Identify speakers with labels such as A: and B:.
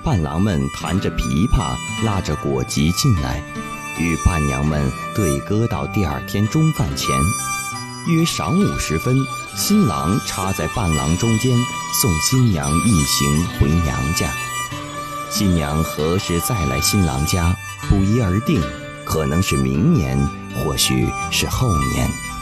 A: 伴郎们弹着琵琶，拉着果集进来，与伴娘们对歌到第二天中饭前。约晌午时分，新郎插在伴郎中间，送新娘一行回娘家。新娘何时再来新郎家，不一而定，可能是明年，或许是后年。